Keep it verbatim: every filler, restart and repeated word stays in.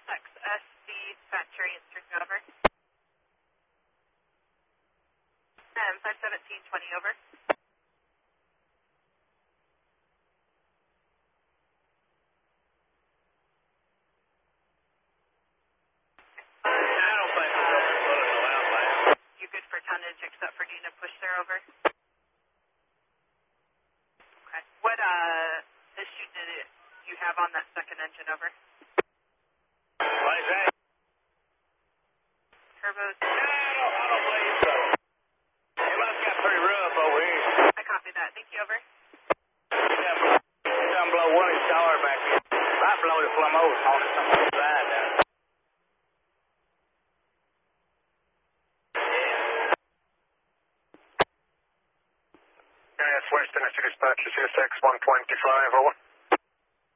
X S C dispatcher answering over. Um, five seventeen twenty over. You good for tonnage except for needing to push there over? Okay. What uh issue did it you have on that second engine over? What is that? Turbos. I don't, I don't believe so. It must got pretty rough over here. I copy that. Thank you, over. It's done blow one inch tower back here. I blow the plumb over on it some other side down. Yes, Western Dispatcher, C S X one twenty-five, over.